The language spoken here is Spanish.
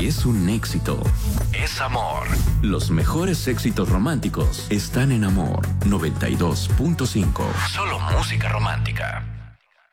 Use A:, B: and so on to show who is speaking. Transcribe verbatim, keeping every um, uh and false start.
A: y es un éxito. Es Amor. Los mejores éxitos románticos están en Amor noventa y dos punto cinco. Solo música romántica.